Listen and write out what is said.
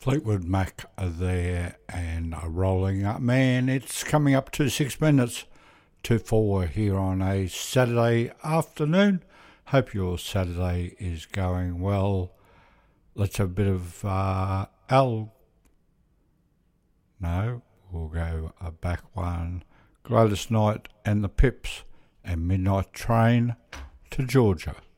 Fleetwood Mac are there and are rolling up. Man, it's coming up to 6 minutes to 4 here on a Saturday afternoon. Hope your Saturday is going well. Let's have a bit of we'll go a back one. Gladys Knight and the Pips and Midnight Train to Georgia.